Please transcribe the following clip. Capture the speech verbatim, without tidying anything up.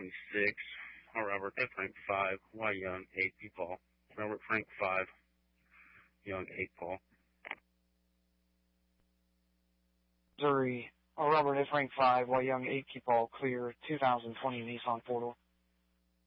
twenty-six. Robert F. Frank five, Y Young eight, P Paul. Robert Frank five, Young eight, Paul. Missouri, Robert F. Frank five, Y Young eight, P Paul, clear two thousand twenty Nissan Portal.